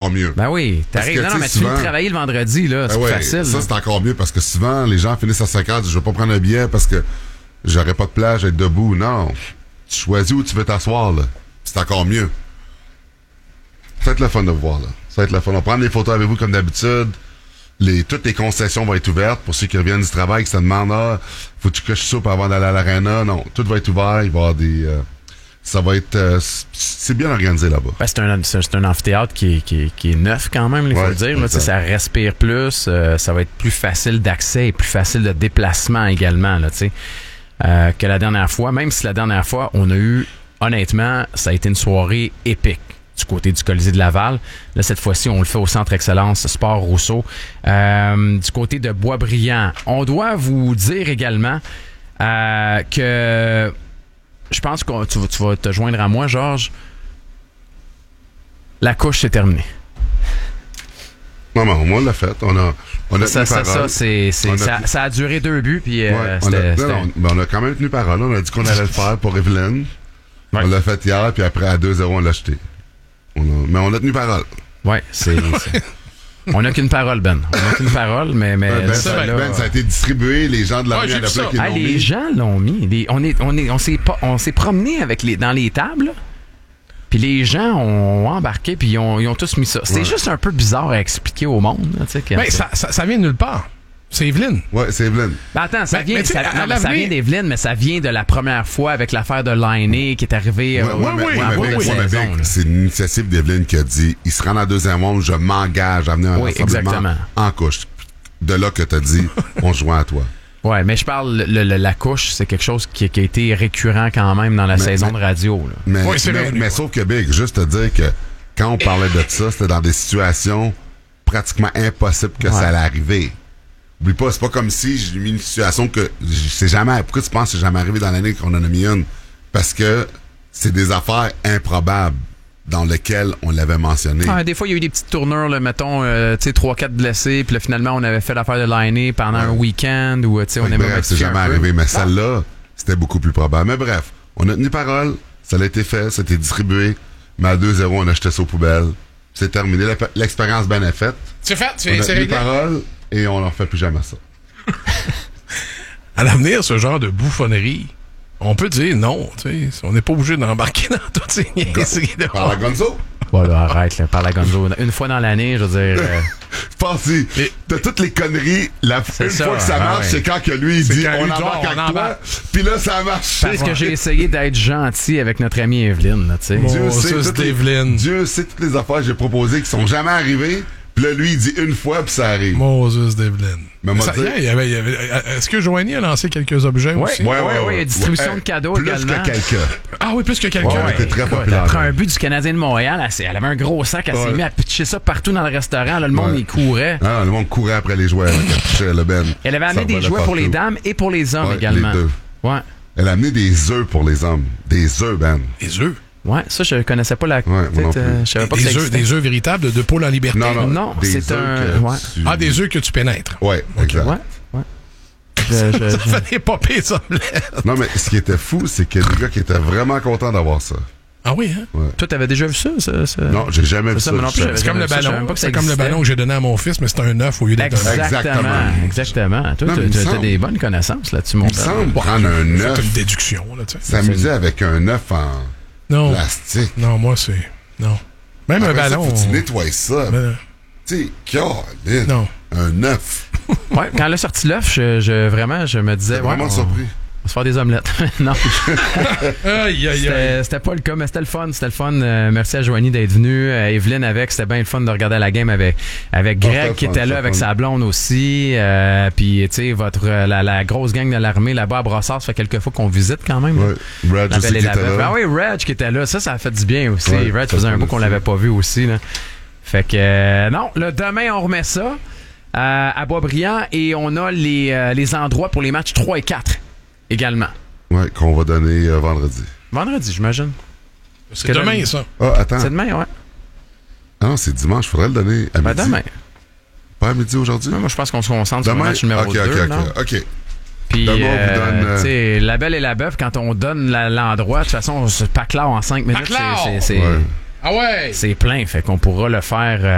encore mieux. Ben oui, t'arrives. Non, mais tu finis de travailler le vendredi, là. C'est plus facile. Ça, c'est encore mieux parce que souvent, les gens finissent à 5h, disent, je vais pas prendre un billet parce que j'aurais pas de plage, être debout. Non. Tu choisis où tu veux t'asseoir, là. C'est encore mieux. Ça va être le fun de vous voir, là. Ça va être le fun. On va prendre des photos avec vous comme d'habitude. Toutes les concessions vont être ouvertes pour ceux qui reviennent du travail, qui se demandent, faut que tu coches ça pour avant d'aller à l'aréna. Non, tout va être ouvert. Il va y avoir des... ça va être... c'est bien organisé là-bas. Ben, c'est un amphithéâtre qui est neuf quand même, il faut le dire. Là, ça respire plus. Ça va être plus facile d'accès et plus facile de déplacement également là, que la dernière fois. Même si la dernière fois, on a eu... Honnêtement, ça a été une soirée épique du côté du Colisée de Laval. Là, cette fois-ci, on le fait au Centre Excellence Sport Rousseau. Du côté de Boisbriand, on doit vous dire également que je pense que tu vas te joindre à moi, Georges. La couche, c'est terminé. Non, mais au moins, on l'a fait. On a ça a duré 2 buts. Puis, on a quand même tenu parole. On a dit qu'on allait le faire pour Evelyne. Ouais. On l'a fait hier, puis après, à 2-0, on l'a acheté. Mais on a tenu parole. Oui, on n'a qu'une parole, Ben. On n'a qu'une parole, mais ça a été distribué. Les gens de l'armée à la plaque l'ont mis. Les gens l'ont mis. On s'est promené dans les tables, puis les gens ont embarqué, puis ils ont tous mis ça. C'est juste un peu bizarre à expliquer au monde. Mais ça vient de nulle part. C'est Evelyne. Oui, c'est Evelyne. Ben attends, ça vient d'Evelyne, mais ça vient de la première fois avec l'affaire de Lainé qui est arrivée c'est l'initiative d'Evelyne qui a dit, il se rend en deuxième ronde, je m'engage à venir à un rassemblement en couche. De là que tu as dit, on se joint à toi. Oui, mais je parle, la couche, c'est quelque chose qui a été récurrent quand même dans la saison de radio. Là. Mais sauf que Big, juste te dire que quand on parlait de ça, c'était dans des situations pratiquement impossibles que ça allait arriver. Oublie pas, c'est pas comme si j'ai mis une situation que c'est jamais... Pourquoi tu penses que c'est jamais arrivé dans l'année qu'on en a mis une? Parce que c'est des affaires improbables dans lesquelles on l'avait mentionné. Des fois, il y a eu des petites tournures, là, mettons, 3-4 blessés, puis là, finalement, on avait fait l'affaire de Lainé pendant un week-end, ou on aimait bref, c'est jamais arrivé, mais celle-là, c'était beaucoup plus probable. Mais bref, on a tenu parole, ça a été fait, ça a été distribué, mais à 2-0, on a jeté ça aux poubelles. C'est terminé, l'expérience bien est faite. C'est fait, c'est réglé. On a tenu parole, et on n'en fait plus jamais ça. À l'avenir, ce genre de bouffonnerie, on peut dire non. On n'est pas obligé d'embarquer dans toutes ces niaiseries. Par la Gonzo? Voilà, arrête, là, par la Gonzo. Une fois dans l'année, je veux dire... Pense-y, t'as toutes les conneries. Une fois que ça marche, c'est quand que lui, il dit on embarque avec toi. Puis là, ça marche. Parce que j'ai essayé d'être gentil avec notre amie Evelyne. Dieu sait toutes les affaires que j'ai proposées qui sont jamais arrivées. Puis là, lui, il dit une fois, puis ça arrive. Moses Devlin. Est-ce que Joanie a lancé quelques objets aussi? Oui. Distribution de cadeaux plus également. Plus que quelqu'un. Ah oui, plus que quelqu'un. Elle était très populaire. Après un but du Canadien de Montréal, elle avait un gros sac, elle s'est mis à pitcher ça partout dans le restaurant. Là, le monde, il courait. Ah, le monde courait après les joueurs. Elle avait amené des jouets pour les dames et pour les hommes également. Les deux. Ouais. Elle a amené des œufs pour les hommes. Des œufs, Ben. Des œufs? Ouais, ça, je connaissais pas la... je savais pas que ça existait. Des œufs véritables de Pôle en liberté? Non, c'est un... des œufs que tu pénètres. Ouais, exact. Ouais. Ça fait des popées, ça. Non, mais ce qui était fou, c'est qu'il y a des gars qui étaient vraiment contents d'avoir ça. Ah oui, hein? Ouais. Toi, t'avais déjà vu ça? Non, j'ai jamais vu ça. C'est comme le ballon. C'est comme le ballon que j'ai donné à mon fils, mais c'est un œuf au lieu d'être un œuf. Exactement. Toi, t'as des bonnes connaissances là-dessus, mon frère. Il me semble prendre un œuf. C'est une déduction, là, tu sais. S'amuser avec un œuf en plastique. Non, moi, c'est... Non. Même un ballon... Faut que tu nettoies ça. Tu sais, non. Un œuf. Ouais, quand elle a sorti l'œuf, je me disais... vraiment surpris. On va se faire des omelettes. Non. Aïe. C'était pas le cas, mais c'était le fun. Merci à Joanie d'être venue. Evelyne avec, c'était bien le fun de regarder la game avec Greg qui était là avec sa blonde aussi. Puis, tu sais, la grosse gang de l'armée là-bas à Brossard, ça fait quelques fois qu'on visite quand même. Ouais. Reg aussi qui était là. Ah oui, Reg qui était là. Ça a fait du bien aussi. Ouais, Reg faisait un bout qu'on l'avait pas vu aussi. Là. Fait que, non, là, demain, on remet ça à Boisbriand et on a les endroits pour les matchs 3 et 4. Également. Oui, qu'on va donner vendredi. Vendredi, j'imagine. C'est demain, ça. Ah, attends. C'est demain, ouais. Ah non, c'est dimanche. Faudrait le donner à midi. Demain. Pas à midi aujourd'hui? Moi, je pense qu'on se concentre sur le match numéro 2. OK. Puis, tu sais, la belle et la bœuf, quand on donne l'endroit, de toute façon, c'est pas clair en 5 minutes. Ah ouais! C'est plein, fait qu'on pourra le faire...